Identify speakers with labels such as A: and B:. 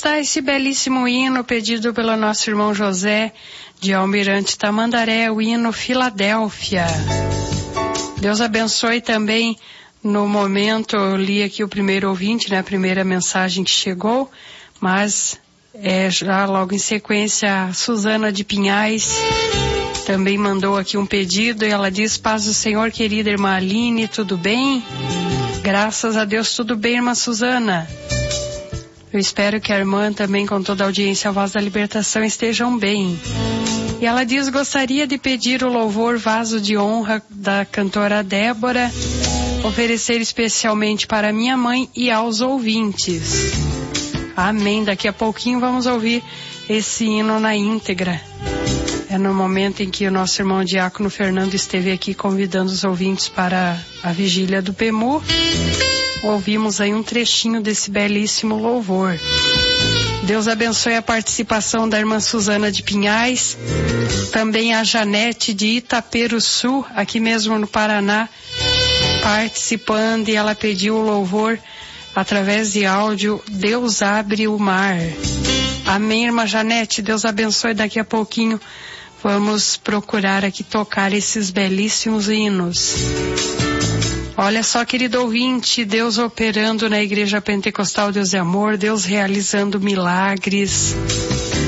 A: está esse belíssimo hino pedido pelo nosso irmão José de Almirante Tamandaré, o hino Filadélfia. Deus abençoe também. No momento, eu li aqui o primeiro ouvinte, né, a primeira mensagem que chegou, mas já logo em sequência a Suzana de Pinhais também mandou aqui um pedido e ela diz: paz do Senhor, querida irmã Aline, tudo bem? Graças a Deus, tudo bem, irmã Suzana. Eu espero que a irmã também, com toda a audiência, a Voz da Libertação, estejam bem. E ela diz: gostaria de pedir o louvor Vaso de Honra da cantora Débora, oferecer especialmente para minha mãe e aos ouvintes. Amém. Daqui a pouquinho vamos ouvir esse hino na íntegra. É no momento em que o nosso irmão Diácono Fernando esteve aqui convidando os ouvintes para a vigília do PEMU. Ouvimos aí um trechinho desse belíssimo louvor. Deus abençoe a participação da irmã Suzana de Pinhais, também a Janete de Itaperuçu, aqui mesmo no Paraná, participando, e ela pediu o louvor através de áudio, Deus abre o mar. Amém, irmã Janete, Deus abençoe. Daqui a pouquinho vamos procurar aqui tocar esses belíssimos hinos. Olha só, querido ouvinte, Deus operando na Igreja Pentecostal Deus é Amor, Deus realizando milagres.